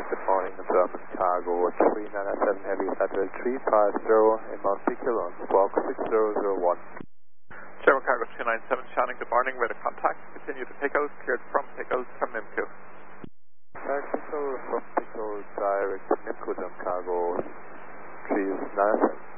good morning, German cargo 397 Heavy Flight 350 in Mount Pickle on squawk 6001. German cargo 397, Shannon, good morning, radar contact, continue to Pickle, cleared from Pickle, from Mimco. Pickle from Pickle, direct to Mimco, German cargo 397.